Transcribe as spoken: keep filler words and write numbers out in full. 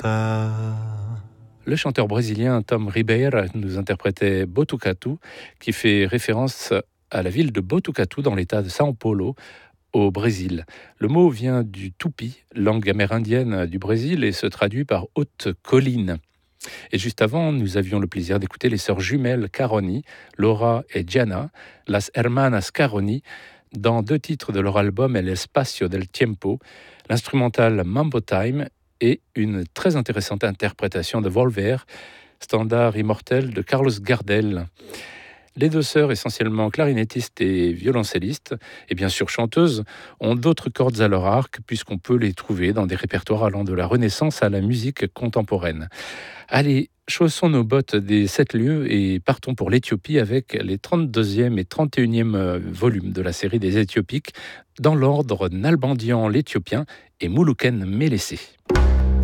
Le chanteur brésilien Tom Ribeira nous interprétait Botucatu, qui fait référence à la ville de Botucatu dans l'état de São Paulo, au Brésil. Le mot vient du tupi, langue amérindienne du Brésil, et se traduit par haute colline. Et juste avant, nous avions le plaisir d'écouter les sœurs jumelles Caroni, Laura et Gianna, Las Hermanas Caroni, dans deux titres de leur album El Espacio del Tiempo, l'instrumental Mambo Time et une très intéressante interprétation de Volver, standard immortel de Carlos Gardel. Les deux sœurs, essentiellement clarinettistes et violoncellistes, et bien sûr chanteuses, ont d'autres cordes à leur arc, puisqu'on peut les trouver dans des répertoires allant de la Renaissance à la musique contemporaine. Allez, chaussons nos bottes des sept lieux et partons pour l'Éthiopie avec les trente-deuxième et trente et unième volumes de la série des Éthiopiques, dans l'ordre Nalbandian l'Éthiopien et Moulouken Mélessé.